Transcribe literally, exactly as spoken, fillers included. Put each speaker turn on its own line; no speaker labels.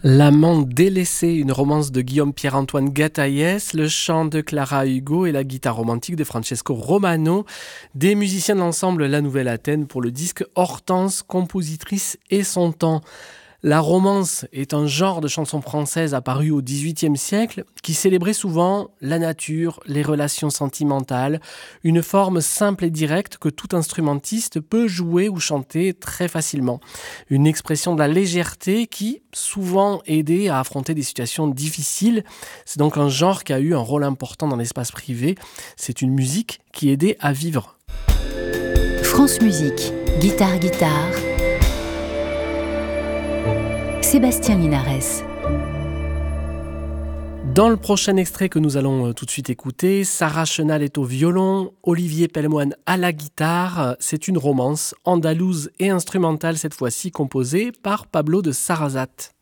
L'amant délaissé, une romance de Guillaume Pierre-Antoine Gataïès, le chant de Clara Hugo et la guitare romantique de Francesco Romano, des musiciens de l'ensemble La Nouvelle Athènes pour le disque Hortense, compositrice et son temps. La romance est un genre de chanson française apparu au dix-huitième siècle qui célébrait souvent la nature, les relations sentimentales, une forme simple et directe que tout instrumentiste peut jouer ou chanter très facilement. Une expression de la légèreté qui, souvent aidait à affronter des situations difficiles. C'est donc un genre qui a eu un rôle important dans l'espace privé. C'est une musique qui aidait à vivre.
France Musique, guitare-guitare. Sébastien Linares.
Dans le prochain extrait que nous allons tout de suite écouter, Sarah Chenal est au violon, Olivier Pellemoine à la guitare. C'est une romance andalouse et instrumentale cette fois-ci composée par Pablo de Sarrazat.